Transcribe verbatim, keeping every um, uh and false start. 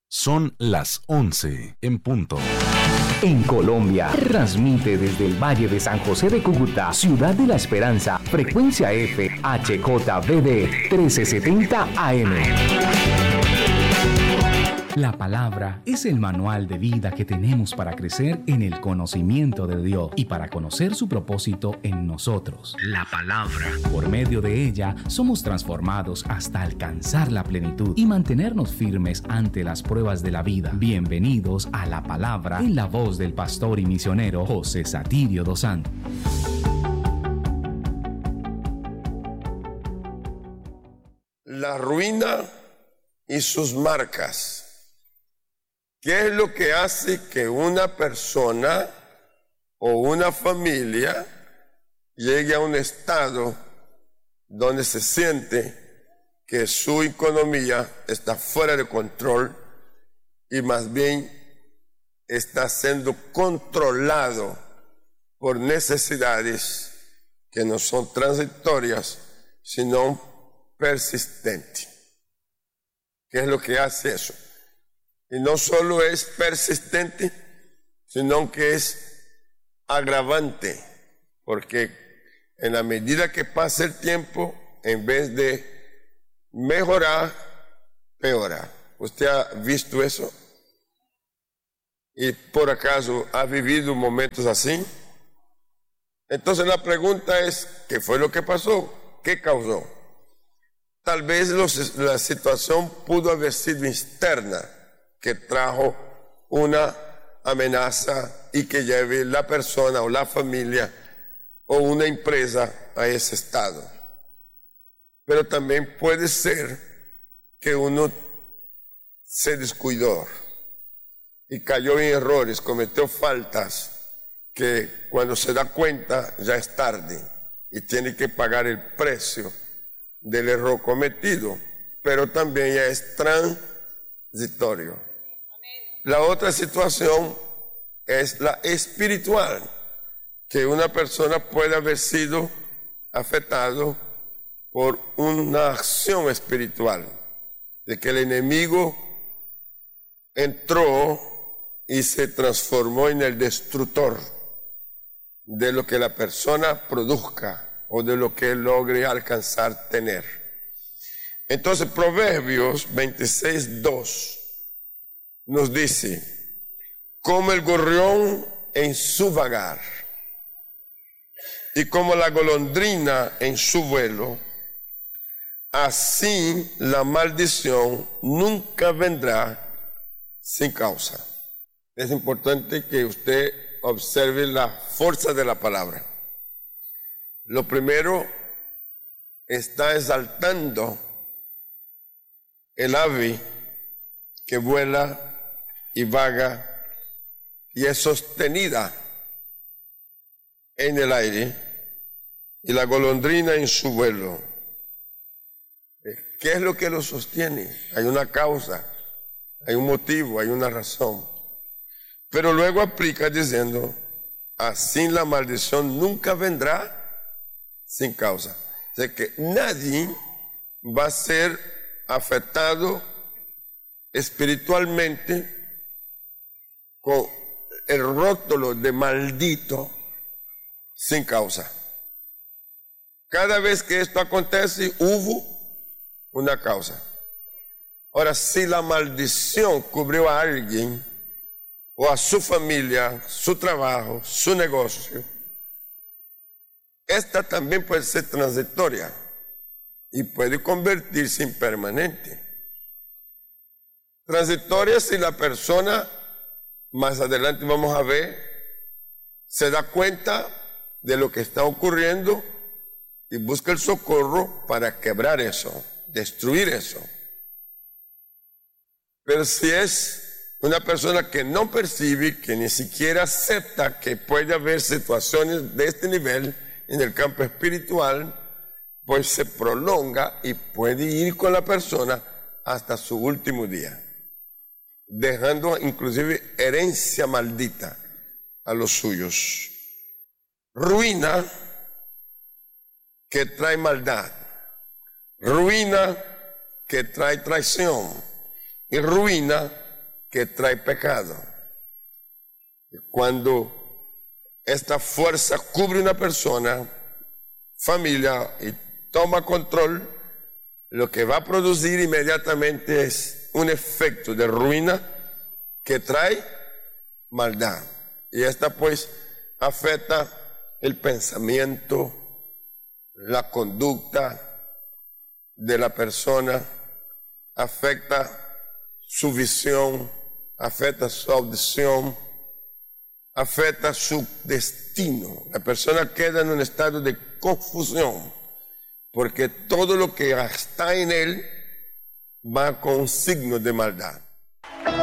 Son las once en punto. En Colombia, transmite desde el Valle de San José de Cúcuta, Ciudad de la Esperanza, frecuencia F H J V D trece setenta A M. La palabra es el manual de vida que tenemos para crecer en el conocimiento de Dios y para conocer su propósito en nosotros. La palabra. Por medio de ella somos transformados hasta alcanzar la plenitud y mantenernos firmes ante las pruebas de la vida. Bienvenidos a La Palabra en la voz del pastor y misionero José Satirio dos Santos. La ruina y sus marcas. ¿Qué es lo que hace que una persona o una familia llegue a un estado donde se siente que su economía está fuera de control y más bien está siendo controlado por necesidades que no son transitorias, sino persistentes? ¿Qué es lo que hace eso? Y no solo es persistente, sino que es agravante, porque en la medida que pasa el tiempo, en vez de mejorar, peora. ¿Usted ha visto eso? ¿Y por acaso ha vivido momentos así? Entonces la pregunta es, ¿qué fue lo que pasó? ¿Qué causó? Tal vez los, la situación pudo haber sido externa, que trajo una amenaza y que lleve la persona o la familia o una empresa a ese estado. Pero también puede ser que uno se descuidó y cayó en errores, cometió faltas que cuando se da cuenta ya es tarde y tiene que pagar el precio del error cometido, pero también ya es transitorio. La otra situación es la espiritual, que una persona puede haber sido afectado por una acción espiritual, de que el enemigo entró y se transformó en el destructor de lo que la persona produzca o de lo que logre alcanzar tener. Entonces Proverbios veintiséis, dos nos dice, como el gorrión en su vagar y como la golondrina en su vuelo, así la maldición nunca vendrá sin causa. Es importante que usted observe la fuerza de la palabra. Lo primero, está exaltando el ave que vuela y vaga y es sostenida en el aire, y la golondrina en su vuelo. ¿Qué es lo que lo sostiene? Hay una causa, hay un motivo, hay una razón. Pero luego aplica diciendo, así la maldición nunca vendrá sin causa. O sea que nadie va a ser afectado espiritualmente con el rótulo de maldito sin causa. Cada vez que esto acontece, hubo una causa. Ahora, si la maldición cubrió a alguien o a su familia, su trabajo, su negocio, esta también puede ser transitoria y puede convertirse en permanente. Transitoria si la persona, más adelante vamos a ver, se da cuenta de lo que está ocurriendo y busca el socorro para quebrar eso, destruir eso. Pero si es una persona que no percibe, que ni siquiera acepta que puede haber situaciones de este nivel en el campo espiritual, pues se prolonga y puede ir con la persona hasta su último día, dejando inclusive herencia maldita a los suyos. Ruina que trae maldad, ruina que trae traición y ruina que trae pecado. Cuando esta fuerza cubre una persona, familia, y toma control, lo que va a producir inmediatamente es un efecto de ruina que trae maldad. Y esta pues afecta el pensamiento, la conducta de la persona, afecta su visión, afecta su audición, afecta su destino. La persona queda en un estado de confusión, porque todo lo que está en él va con un signo de maldad.